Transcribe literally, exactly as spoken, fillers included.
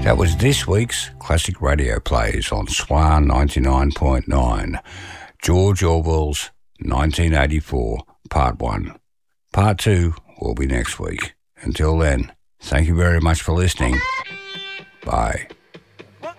That was this week's Classic Radio Plays on Swan ninety-nine point nine. George Orwell's nineteen eighty-four, Part one. Part two will be next week. Until then, thank you very much for listening. Bye.